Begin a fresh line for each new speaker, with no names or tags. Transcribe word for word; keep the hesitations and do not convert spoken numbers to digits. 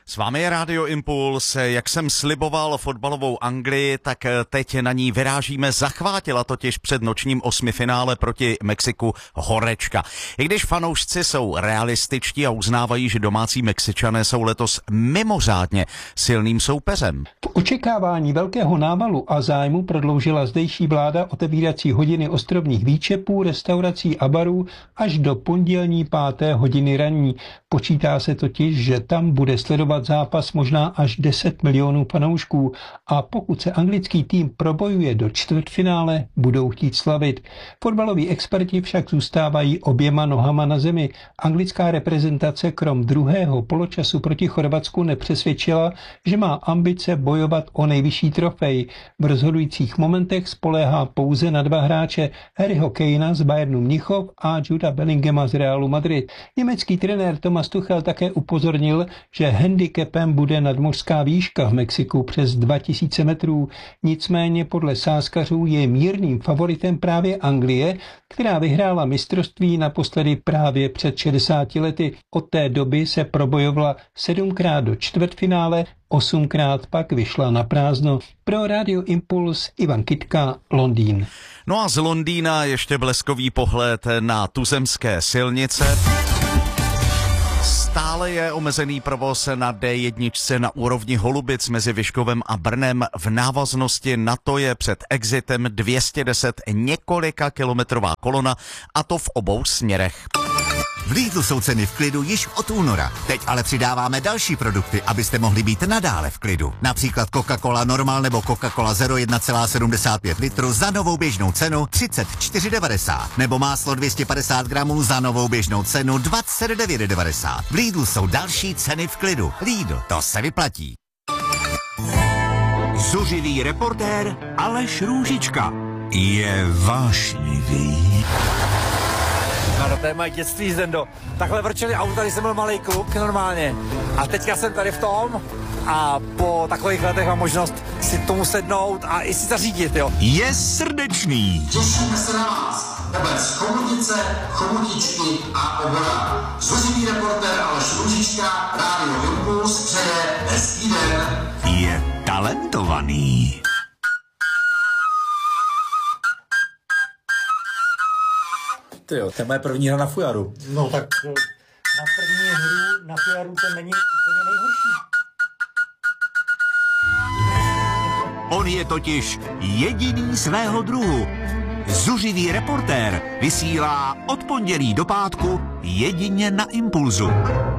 S vámi je Rádio Impuls. Jak jsem sliboval fotbalovou Anglii, tak teď na ní vyrážíme. Zachvátila totiž před nočním osmifinále proti Mexiku horečka. I když fanoušci jsou realističtí a uznávají, že domácí Mexičané jsou letos mimořádně silným soupeřem.
V očekávání velkého návalu a zájmu prodloužila zdejší vláda otevírací hodiny ostrovních výčepů, restaurací a barů až do pondělní páté hodiny ranní. Počítá se totiž, že tam bude sledovat zápas možná až deset milionů fanoušků a pokud se anglický tým probojuje do čtvrtfinále, budou chtít slavit. Fotbaloví experti však zůstávají oběma nohama na zemi. Anglická reprezentace krom druhého poločasu proti Chorvatsku nepřesvědčila, že má ambice bojovat o nejvyšší trofej. V rozhodujících momentech spoléhá pouze na dva hráče, Harryho Kanea z Bayernu Mnichov a Juda Bellinghama z Realu Madrid. Německý trenér Thomas Tuchel také upozornil, že handicapem bude nadmořská výška v Mexiku přes dva tisíce metrů. Nicméně podle sázkařů je mírným favoritem právě Anglie, která vyhrála mistrovství naposledy právě před šedesáti lety. Od té doby se probojovala sedmkrát do čtvrtfinále, osmkrát pak vyšla na prázdno. Pro Rádio Impuls Ivan Kytka, Londýn.
No a z Londýna ještě bleskový pohled na tuzemské silnice. Stále je omezený provoz na D jedna na úrovni Holubic mezi Vyškovem a Brnem. V návaznosti na to je před exitem dvě stě deset několika kilometrová kolona, a to v obou směrech.
V Lidlu jsou ceny v klidu již od února. Teď ale přidáváme další produkty, abyste mohli být nadále v klidu. Například Coca-Cola Normal nebo Coca-Cola Zero jedna celá sedmdesát pět litru za novou běžnou cenu třicet čtyři devadesát. Nebo máslo dvě stě padesát gramů za novou běžnou cenu dvacet devět devadesát. V Lidlu jsou další ceny v klidu. Lidl, to se vyplatí.
Zuřivý reportér Aleš Růžička je vášnivý.
Ano, to je moje dětství, Zendo. Takhle vrčeli auta, když jsem byl malej kluk, normálně. A teďka jsem tady v tom a po takových letech mám možnost si tomu sednout a i si zařídit, jo.
Je srdečný.
Těšíme se na vás. Obec Chomutice, Chomutičky a Oboda. Zuřivý reportér Aleš Růžička, Rádio Impuls přeje hezký den.
Je talentovaný.
Ty jo, to je moje první hra na fujaru.
No tak na první hru na fujaru to není úplně nejhorší.
On je totiž jediný svého druhu. Zuřivý reportér vysílá od pondělí do pátku jedině na Impulzu.